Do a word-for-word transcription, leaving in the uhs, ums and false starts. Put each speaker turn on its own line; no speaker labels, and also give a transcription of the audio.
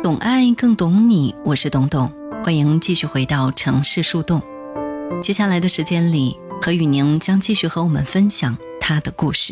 懂爱更懂你，我是董董，欢迎继续回到城市树洞。接下来的时间里，何雨宁将继续和我们分享她的故事。